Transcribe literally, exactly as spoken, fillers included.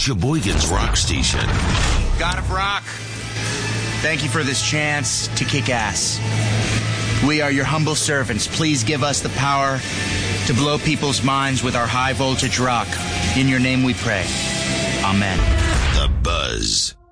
Sheboygan's rock station. God of Rock, thank you for this chance to kick ass. We are your humble servants. Please give us the power to blow people's minds with our high voltage rock. In your name we pray. Amen. The Buzz.